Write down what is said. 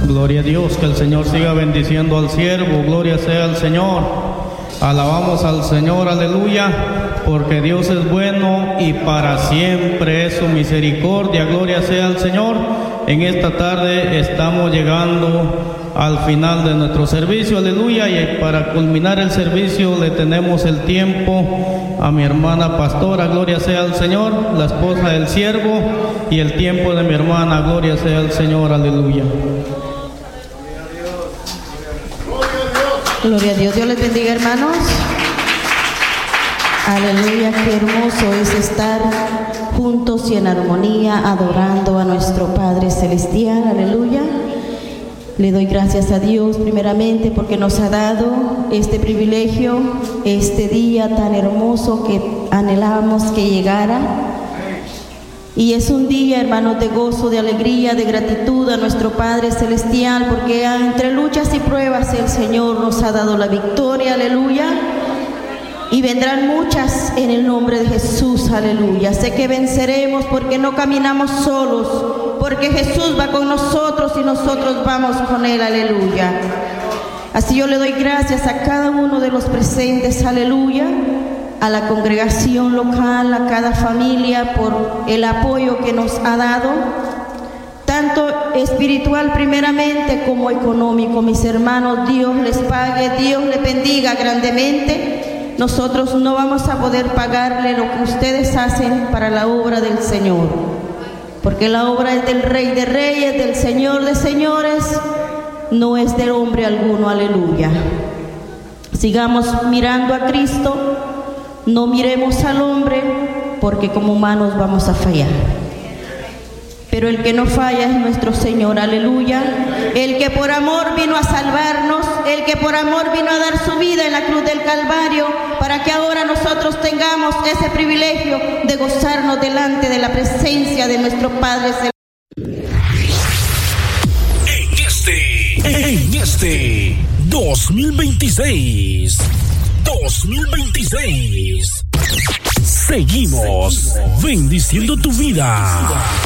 Gloria a Dios, que el Señor siga bendiciendo al siervo, gloria sea al Señor. Alabamos al Señor, aleluya, porque Dios es bueno y para siempre es su misericordia, gloria sea al Señor. En esta tarde estamos llegando al final de nuestro servicio, aleluya, y para culminar el servicio le tenemos el tiempo a mi hermana pastora, gloria sea al Señor, la esposa del siervo, y el tiempo de mi hermana, gloria sea al Señor, aleluya. Gloria a Dios. Dios les bendiga, hermanos. Aleluya, qué hermoso es estar juntos y en armonía adorando a nuestro Padre Celestial. Aleluya. Le doy gracias a Dios primeramente porque nos ha dado este privilegio, este día tan hermoso que anhelábamos que llegara. Y es un día, hermanos, de gozo, de alegría, de gratitud a nuestro Padre Celestial, porque entre luchas y pruebas el Señor nos ha dado la victoria, aleluya. Y vendrán muchas en el nombre de Jesús, aleluya. Sé que venceremos porque no caminamos solos, porque Jesús va con nosotros y nosotros vamos con Él, aleluya. Así yo le doy gracias a cada uno de los presentes, aleluya, a la congregación local, a cada familia por el apoyo que nos ha dado, tanto espiritual primeramente como económico. Mis hermanos, Dios les pague, Dios les bendiga grandemente. Nosotros no vamos a poder pagarle lo que ustedes hacen para la obra del Señor, porque la obra es del Rey de Reyes, del Señor de Señores, no es del hombre alguno, aleluya. Sigamos mirando a Cristo, no miremos al hombre, porque como humanos vamos a fallar. Pero el que no falla es nuestro Señor, aleluya. El que por amor vino a salvarnos, el que por amor vino a dar su vida en la cruz del Calvario, para que ahora nosotros tengamos ese privilegio de gozarnos delante de la presencia de nuestro Padre Celestial. En este 2026, seguimos bendiciendo tu vida.